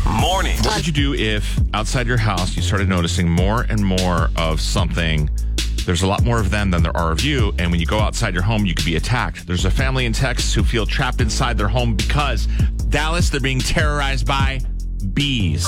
Morning. What would you do if outside your house you started noticing more and more of something? There's a lot more of them than there are of you, and when you go outside your home, you could be attacked. There's a family in Texas who feel trapped inside their home because, Dallas, they're being terrorized by bees.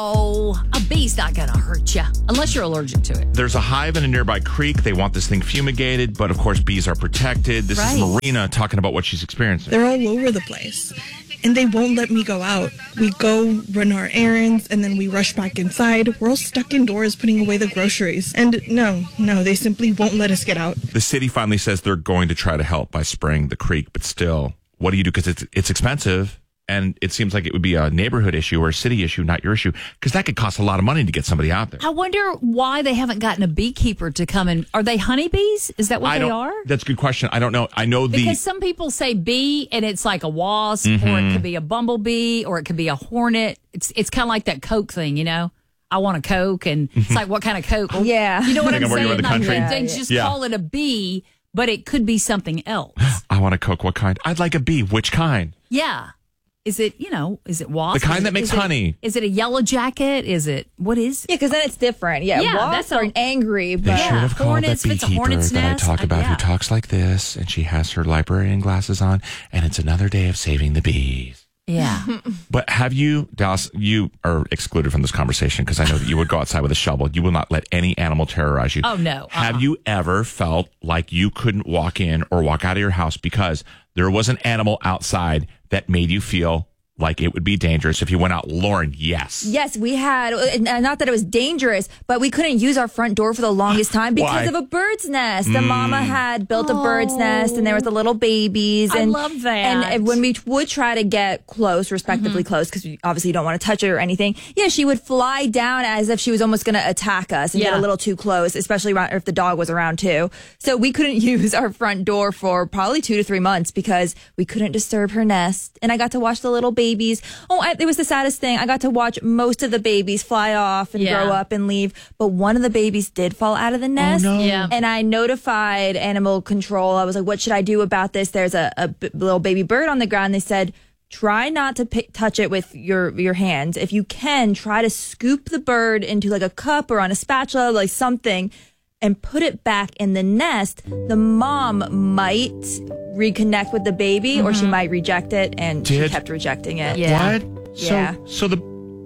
Oh, a bee's not going to hurt you unless you're allergic to it. There's a hive in a nearby creek. They want this thing fumigated, but of course, bees are protected. This is Marina talking about what she's experiencing. They're all over the place, and they won't let me go out. We go run our errands, and then we rush back inside. We're all stuck indoors putting away the groceries. And no, they simply won't let us get out. The city finally says they're going to try to help by spraying the creek, but still, what do you do? Because it's expensive. And it seems like it would be a neighborhood issue or a city issue, not your issue, because that could cost a lot of money to get somebody out there. I wonder why they haven't gotten a beekeeper to come in. Are they honeybees? Is that what they are? That's a good question. I don't know. Because some people say bee and it's like a wasp, or it could be a bumblebee, or it could be a hornet. It's kind of like that Coke thing, you know? I want a Coke, and it's like, what kind of Coke? Well, yeah. You know what I'm where saying? you're in the country. They just call it a bee, but it could be something else. I want a Coke. What kind? I'd like a bee. Which kind? Yeah. Is it wasp? The kind that makes honey. Is it a yellow jacket? What is it? Yeah, because then it's different. Yeah, wasps are angry, but They should have called hornets, that if it's a beekeeper hornet's that nest, I talk about yeah. who talks like this, and she has her librarian glasses on, and it's another day of saving the bees. Yeah. But have you, Dallas, you are excluded from this conversation because I know that you would go outside with a shovel. You will not let any animal terrorize you. Oh, no. Have you ever felt like you couldn't walk in or walk out of your house because there was an animal outside that made you feel like it would be dangerous if you went out? Lauren, yes. Yes, we had, not that it was dangerous, but we couldn't use our front door for the longest time because of a bird's nest. The mama had built a bird's nest, and there was the little babies. And, I love that. And when we would try to get close, respectively close, because we obviously don't want to touch it or anything, she would fly down as if she was almost going to attack us and get a little too close, especially if the dog was around too. So we couldn't use our front door for probably 2 to 3 months because we couldn't disturb her nest. And I got to watch the little babies. It was the saddest thing. I got to watch most of the babies fly off and grow up and leave, but one of the babies did fall out of the nest. Oh, no. Yeah. And I notified animal control. I was like, what should I do about this? There's a little baby bird on the ground. They said, try not to touch it with your hands. If you can, try to scoop the bird into like a cup or on a spatula, like something, and put it back in the nest. The mom might reconnect with the baby, or she might reject it, and she kept rejecting it. Yeah. What? Yeah. So the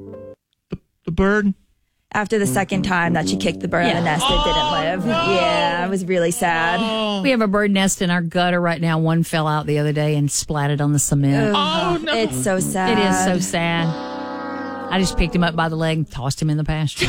bird? After the second time that she kicked the bird in the nest, it didn't live. No. Yeah, it was really sad. We have a bird nest in our gutter right now. One fell out the other day and splatted on the cement. Oh, no. It's so sad. It is so sad. I just picked him up by the leg and tossed him in the pasture.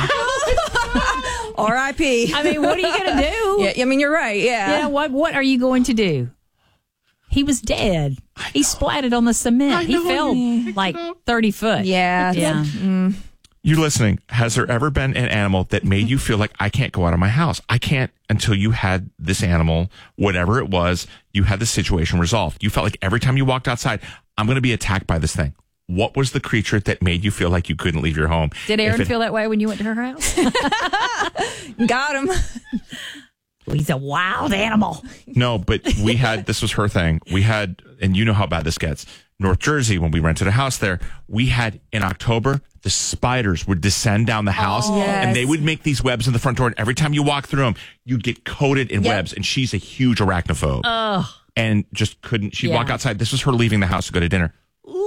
R.I.P. I mean, what are you going to do? Yeah, I mean, you're right. Yeah, what are you going to do? He was dead. He splatted on the cement. He fell like 30 foot. Yeah. You're listening. Has there ever been an animal that made you feel like I can't go out of my house? I can't until you had this animal, whatever it was, you had the situation resolved. You felt like every time you walked outside, I'm going to be attacked by this thing. What was the creature that made you feel like you couldn't leave your home? Did Aaron feel that way when you went to her house? Got him. He's a wild animal. No, but this was her thing. We had, and you know how bad this gets, North Jersey, when we rented a house there, we had in October, the spiders would descend down the house and they would make these webs in the front door. And every time you walk through them, you'd get coated in webs. And she's a huge arachnophobe. And just couldn't, she'd walk outside. This was her leaving the house to go to dinner.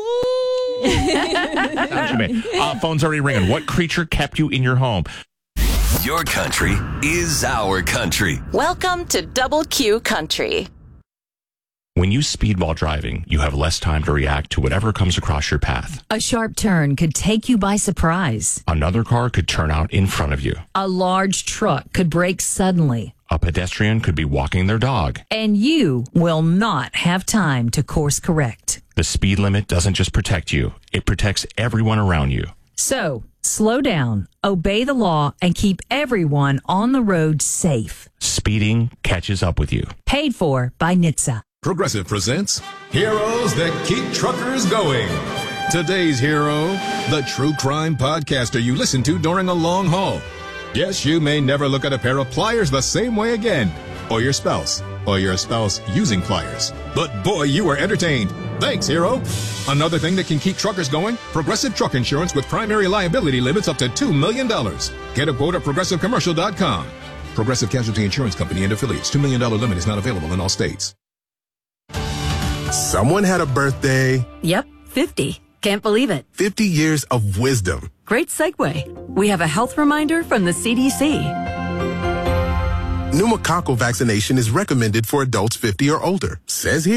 Phone's already ringing. What creature kept you in your home? Your country is our country. Welcome to Double Q Country. When you speed while driving, you have less time to react to whatever comes across your path. A sharp turn could take you by surprise. Another car could turn out in front of you. A large truck could brake suddenly. A pedestrian could be walking their dog. And you will not have time to course correct. The speed limit doesn't just protect you, it protects everyone around you. So, slow down, obey the law, and keep everyone on the road safe. Speeding catches up with you. Paid for by NHTSA. Progressive presents Heroes That Keep Truckers Going. Today's hero, the true crime podcaster you listen to during a long haul. Yes, you may never look at a pair of pliers the same way again, or your spouse using pliers. But boy, you were entertained. Thanks, Hero. Another thing that can keep truckers going? Progressive Truck Insurance with primary liability limits up to $2 million. Get a quote at progressivecommercial.com. Progressive Casualty Insurance Company and affiliates. $2 million limit is not available in all states. Someone had a birthday. Yep, 50. Can't believe it. 50 years of wisdom. Great segue. We have a health reminder from the CDC. Pneumococcal vaccination is recommended for adults 50 or older. Says here.